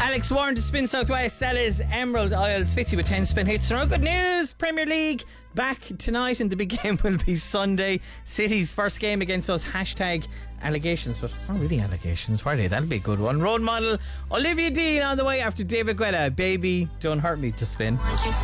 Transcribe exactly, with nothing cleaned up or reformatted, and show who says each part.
Speaker 1: Alex Warren to spin South West. Stella's Emerald Isles. Fitzy with ten spin hits. No good news. Premier League back tonight, and the big game will be Sunday. City's first game against those hashtag allegations, but not really allegations, were they? That'll be a good one. Road model Olivia Dean on the way after David Guetta. Baby, don't hurt me to spin.